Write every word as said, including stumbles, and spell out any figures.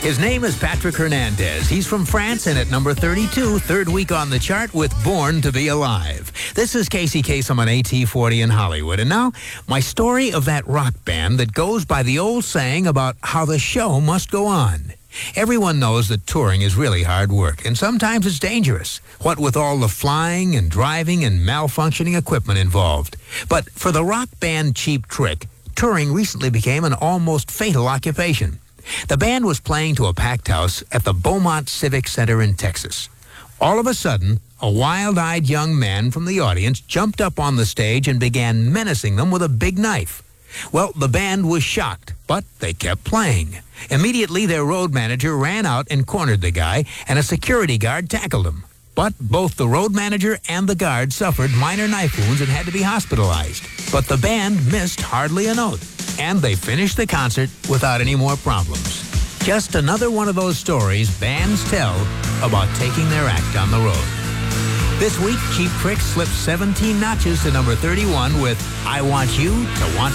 His name is Patrick Hernandez. He's from France and at number thirty-two, third week on the chart with Born to Be Alive. This is Casey Kasem on A T forty in Hollywood. And now, my story of that rock band that goes by the old saying about how the show must go on. Everyone knows that touring is really hard work, and sometimes it's dangerous, what with all the flying and driving and malfunctioning equipment involved. But for the rock band Cheap Trick, touring recently became an almost fatal occupation. The band was playing to a packed house at the Beaumont Civic Center in Texas. All of a sudden, a wild-eyed young man from the audience jumped up on the stage and began menacing them with a big knife. Well, the band was shocked, but they kept playing. Immediately, their road manager ran out and cornered the guy, and a security guard tackled him. But both the road manager and the guard suffered minor knife wounds and had to be hospitalized. But the band missed hardly a note, and they finished the concert without any more problems. Just another one of those stories bands tell about taking their act on the road. This week, Cheap Trick slipped seventeen notches to number thirty-one with I Want You to Want